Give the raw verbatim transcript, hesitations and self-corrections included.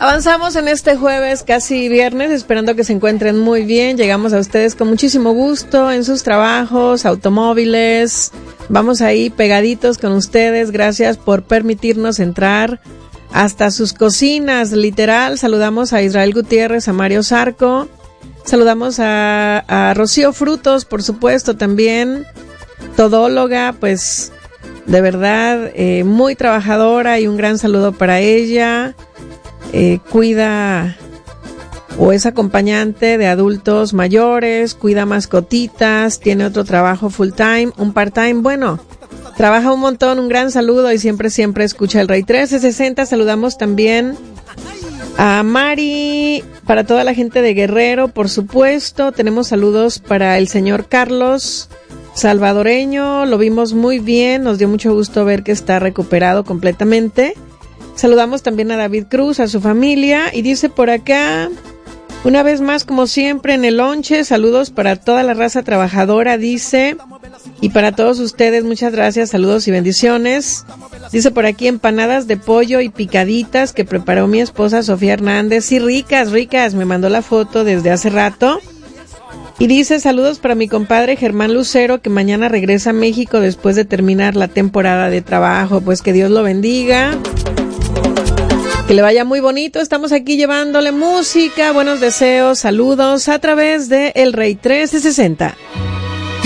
Avanzamos en este jueves, casi viernes, esperando que se encuentren muy bien. Llegamos a ustedes con muchísimo gusto en sus trabajos, automóviles. Vamos ahí pegaditos con ustedes. Gracias por permitirnos entrar hasta sus cocinas, literal. Saludamos a Israel Gutiérrez, a Mario Zarco. Saludamos a, a Rocío Frutos, por supuesto, también. Todóloga, pues, de verdad, eh, muy trabajadora, y un gran saludo para ella. Eh, cuida o es acompañante de adultos mayores, cuida mascotitas, tiene otro trabajo full time, un part time, bueno, trabaja un montón. Un gran saludo y siempre, siempre escucha el Rey trece sesenta. Saludamos también a Mari, para toda la gente de Guerrero, por supuesto. Tenemos saludos para el señor Carlos, salvadoreño, lo vimos muy bien, nos dio mucho gusto ver que está recuperado completamente. Saludamos también a David Cruz, a su familia, y dice por acá, una vez más, como siempre, en el lonche, saludos para toda la raza trabajadora, dice, y para todos ustedes, muchas gracias, saludos y bendiciones. Dice por aquí, empanadas de pollo y picaditas que preparó mi esposa Sofía Hernández, sí, ricas, ricas, me mandó la foto desde hace rato. Y dice, saludos para mi compadre Germán Lucero, que mañana regresa a México después de terminar la temporada de trabajo. Pues que Dios lo bendiga, que le vaya muy bonito. Estamos aquí llevándole música, buenos deseos, saludos a través de El Rey trece sesenta.